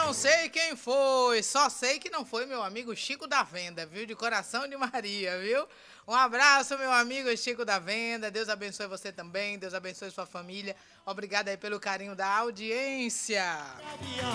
não sei quem foi, só sei que não foi meu amigo Chico da Venda, viu? De coração de Maria, viu? Um abraço, meu amigo Chico da Venda. Deus abençoe você também, Deus abençoe sua família. Obrigado aí pelo carinho da audiência.